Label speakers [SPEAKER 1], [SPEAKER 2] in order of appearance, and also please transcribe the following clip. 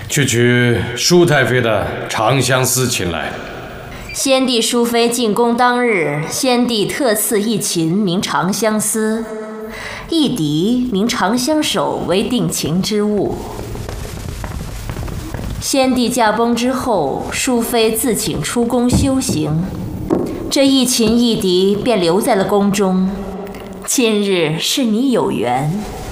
[SPEAKER 1] 去取舒太妃的长相思琴来。
[SPEAKER 2] 先帝淑妃进宫当日，先帝特赐一琴名长相思，一笛名长相守为定情之物。先帝驾崩之后，淑妃自请出宫修行，这一琴一笛便留在了宫中。今日是你有缘，